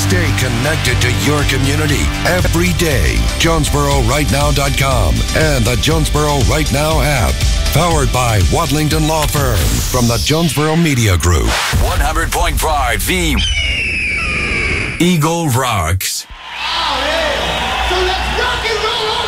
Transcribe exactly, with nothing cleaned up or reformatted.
Stay connected to your community every day. Jonesboro Right Now dot com and the Jonesboro Right Now app. Powered by Wadlington Law Firm from the Jonesboro Media Group. one hundred point five The Eagle Rocks. Oh, yeah. So let's rock and roll on.